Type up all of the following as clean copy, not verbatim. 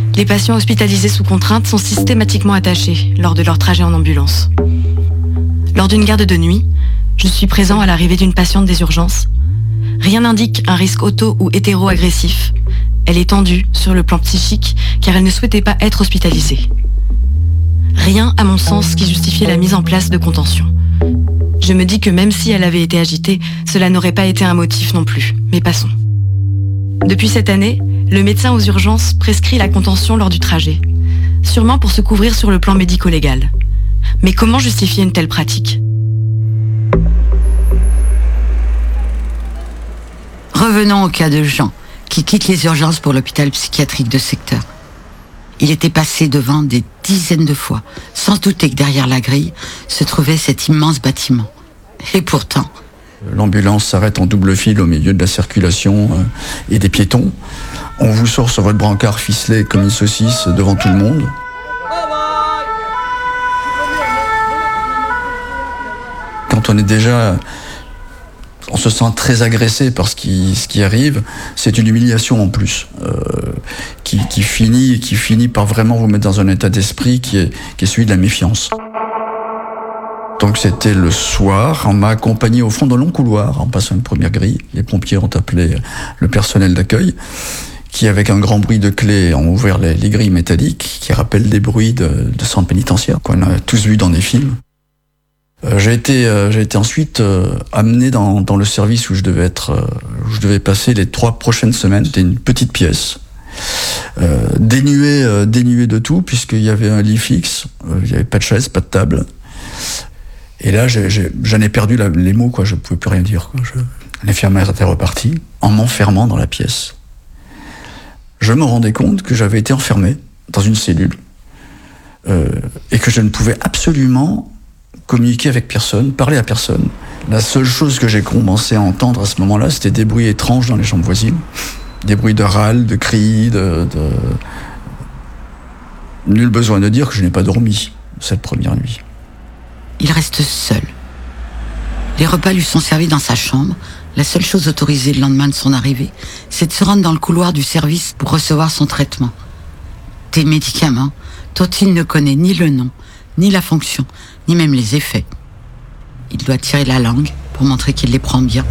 Les patients hospitalisés sous contrainte sont systématiquement attachés lors de leur trajet en ambulance. Lors d'une garde de nuit, je suis présent à l'arrivée d'une patiente des urgences. Rien n'indique un risque auto- ou hétéro-agressif. Elle est tendue sur le plan psychique car elle ne souhaitait pas être hospitalisée. Rien, à mon sens, qui justifiait la mise en place de contention. Je me dis que même si elle avait été agitée, cela n'aurait pas été un motif non plus. Mais passons. Depuis cette année, le médecin aux urgences prescrit la contention lors du trajet. Sûrement pour se couvrir sur le plan médico-légal. Mais comment justifier une telle pratique ? Revenons au cas de Jean, qui quitte les urgences pour l'hôpital psychiatrique de secteur. Il était passé devant des dizaines de fois, sans douter que derrière la grille se trouvait cet immense bâtiment. Et pourtant... L'ambulance s'arrête en double file au milieu de la circulation et des piétons. On vous sort sur votre brancard ficelé comme une saucisse devant tout le monde. Quand on est déjà... On se sent très agressé par ce qui arrive. C'est une humiliation en plus, qui finit par vraiment vous mettre dans un état d'esprit qui est celui de la méfiance. Donc c'était le soir, on m'a accompagné au fond d'un long couloir en passant une première grille. Les pompiers ont appelé le personnel d'accueil qui, avec un grand bruit de clés, ont ouvert les grilles métalliques qui rappellent des bruits de centres pénitentiaires qu'on a tous vus dans des films. J'ai été ensuite amené dans le service où je devais passer les 3 prochaines semaines. C'était une petite pièce, dénuée de tout, puisqu'il y avait un lit fixe, il n'y avait pas de chaise, pas de table. Et là, j'en ai perdu les mots, quoi. Je ne pouvais plus rien dire, quoi. L'infirmière était repartie en m'enfermant dans la pièce. Je me rendais compte que j'avais été enfermé dans une cellule et que je ne pouvais absolument communiquer avec personne, parler à personne. La seule chose que j'ai commencé à entendre à ce moment-là, c'était des bruits étranges dans les chambres voisines. Des bruits de râles, de cris, Nul besoin de dire que je n'ai pas dormi cette première nuit. Il reste seul. Les repas lui sont servis dans sa chambre. La seule chose autorisée le lendemain de son arrivée, c'est de se rendre dans le couloir du service pour recevoir son traitement. Des médicaments dont il ne connaît ni le nom, ni la fonction, ni même les effets. Il doit tirer la langue pour montrer qu'il les prend bien.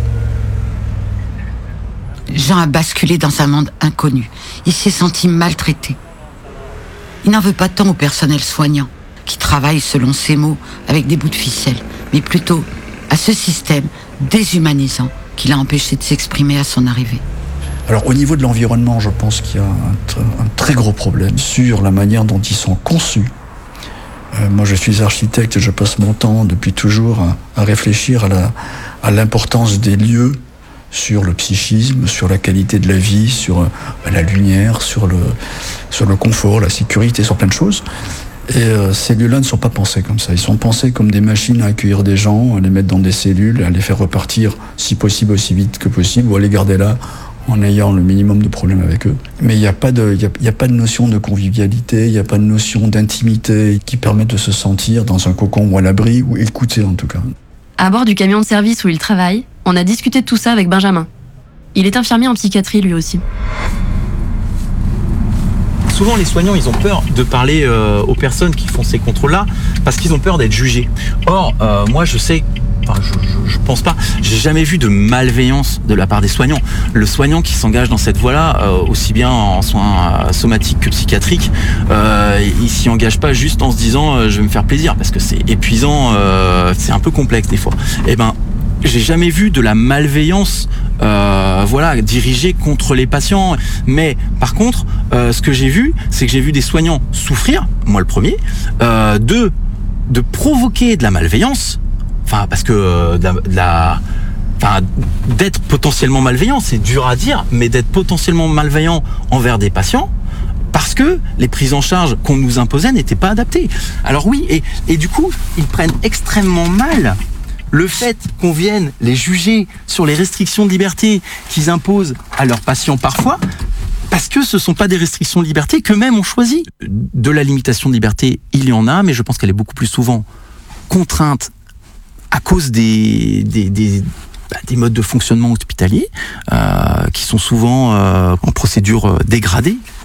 Jean a basculé dans un monde inconnu. Il s'est senti maltraité. Il n'en veut pas tant au personnel soignant, qui travaille selon ses mots avec des bouts de ficelle, mais plutôt à ce système déshumanisant qui l'a empêché de s'exprimer à son arrivée. Alors au niveau de l'environnement, je pense qu'il y a un très gros problème sur la manière dont ils sont conçus. Moi je suis architecte et je passe mon temps depuis toujours à réfléchir à l'importance des lieux sur le psychisme, sur la qualité de la vie, sur la lumière, sur le confort, la sécurité, sur plein de choses. Et ces lieux-là ne sont pas pensés comme ça. Ils sont pensés comme des machines à accueillir des gens, à les mettre dans des cellules, à les faire repartir, si possible, aussi vite que possible, ou à les garder là en ayant le minimum de problèmes avec eux. Mais il n'y a pas de notion de convivialité, il n'y a pas de notion d'intimité qui permet de se sentir dans un cocon ou à l'abri, ou écouté en tout cas. À bord du camion de service où il travaille, on a discuté de tout ça avec Benjamin. Il est infirmier en psychiatrie lui aussi. Souvent, les soignants, ils ont peur de parler aux personnes qui font ces contrôles-là parce qu'ils ont peur d'être jugés. Or, moi, je sais, je pense pas, j'ai jamais vu de malveillance de la part des soignants. Le soignant qui s'engage dans cette voie-là, aussi bien en soins somatiques que psychiatriques, il s'y engage pas juste en se disant je vais me faire plaisir parce que c'est épuisant, c'est un peu complexe des fois. Eh ben, j'ai jamais vu de la malveillance dirigée contre les patients. Mais par contre, ce que j'ai vu, c'est que j'ai vu des soignants souffrir, moi le premier, de provoquer de la malveillance. Enfin, parce que d'être potentiellement malveillant, c'est dur à dire, mais d'être potentiellement malveillant envers des patients, parce que les prises en charge qu'on nous imposait n'étaient pas adaptées. Alors oui, et du coup, ils prennent extrêmement mal le fait qu'on vienne les juger sur les restrictions de liberté qu'ils imposent à leurs patients parfois, parce que ce ne sont pas des restrictions de liberté qu'eux-mêmes ont choisi. De la limitation de liberté, il y en a, mais je pense qu'elle est beaucoup plus souvent contrainte à cause des modes de fonctionnement hospitaliers qui sont souvent en procédure dégradée.